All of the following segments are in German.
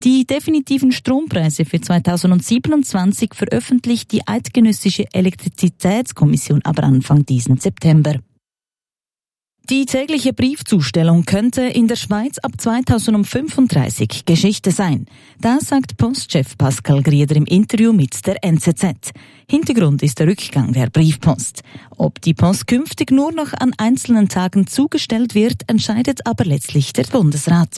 Die definitiven Strompreise für 2027 veröffentlicht die Eidgenössische Elektrizitätskommission aber Anfang diesen September. Die tägliche Briefzustellung könnte in der Schweiz ab 2035 Geschichte sein. Das sagt Postchef Pascal Grieder im Interview mit der NZZ. Hintergrund ist der Rückgang der Briefpost. Ob die Post künftig nur noch an einzelnen Tagen zugestellt wird, entscheidet aber letztlich der Bundesrat.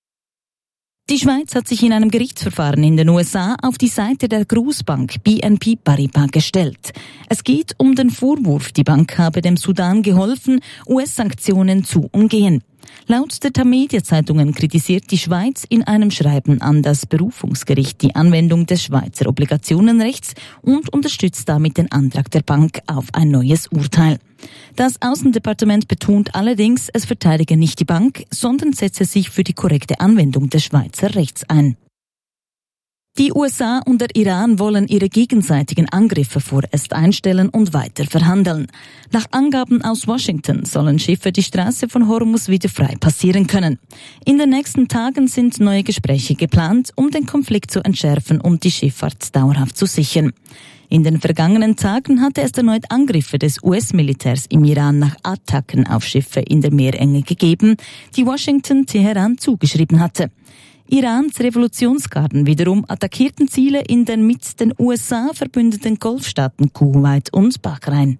Die Schweiz hat sich in einem Gerichtsverfahren in den USA auf die Seite der Großbank BNP Paribas gestellt. Es geht um den Vorwurf, die Bank habe dem Sudan geholfen, US-Sanktionen zu umgehen. Laut der Tamedia-Zeitungen kritisiert die Schweiz in einem Schreiben an das Berufungsgericht die Anwendung des Schweizer Obligationenrechts und unterstützt damit den Antrag der Bank auf ein neues Urteil. Das Außendepartement betont allerdings, es verteidige nicht die Bank, sondern setze sich für die korrekte Anwendung des Schweizer Rechts ein. Die USA und der Iran wollen ihre gegenseitigen Angriffe vorerst einstellen und weiter verhandeln. Nach Angaben aus Washington sollen Schiffe die Straße von Hormuz wieder frei passieren können. In den nächsten Tagen sind neue Gespräche geplant, um den Konflikt zu entschärfen und die Schifffahrt dauerhaft zu sichern. In den vergangenen Tagen hatte es erneut Angriffe des US-Militärs im Iran nach Attacken auf Schiffe in der Meerenge gegeben, die Washington Teheran zugeschrieben hatte. Irans Revolutionsgarden wiederum attackierten Ziele in den mit den USA verbündeten Golfstaaten Kuwait und Bahrain.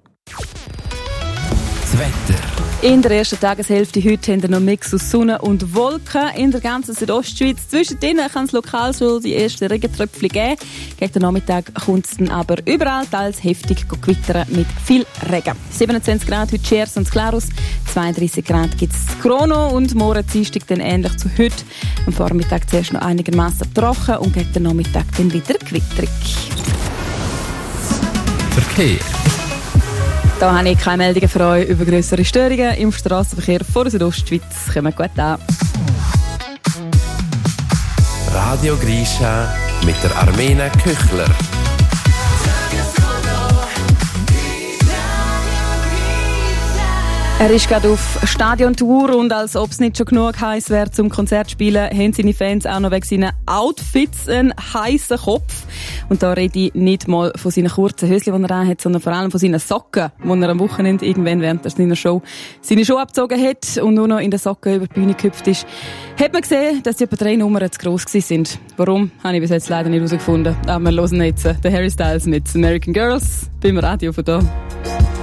Das Wetter. In der ersten Tageshälfte heute haben wir noch einen Mix aus Sonne und Wolken in der ganzen Südostschweiz. Zwischendrin kann es lokal schon die ersten Regentröpfchen geben. Gegen den Nachmittag kommt es dann aber überall teils heftig gewittern mit viel Regen. 27 Grad heute Schers und Glarus, 32 Grad gibt es Krono und morgen Dienstag dann ähnlich zu heute. Am Vormittag zuerst noch einigermaßen trocken und gegen den Nachmittag dann wieder gewitterig. Verkehr. Da habe ich keine Meldungen für euch über grössere Störungen im Strassenverkehr vor der Südostschweiz. Kommt gut an. Radio Grisha mit der Armena Küchler. Er ist gerade auf Stadiontour und als ob es nicht schon genug heiß wäre zum Konzert spielen, haben seine Fans auch noch wegen seinen Outfits einen heissen Kopf. Und da rede ich nicht mal von seinen kurzen Höschen, die er anhat, sondern vor allem von seinen Socken, die er am Wochenende irgendwann während seiner Show seine Schuhe abgezogen hat und nur noch in den Socken über die Bühne gehüpft ist. Hat man gesehen, dass die etwa 3 Nummern zu gross sind. Warum, habe ich bis jetzt leider nicht herausgefunden. Aber wir hören jetzt den Harry Styles mit American Girls beim Radio von da.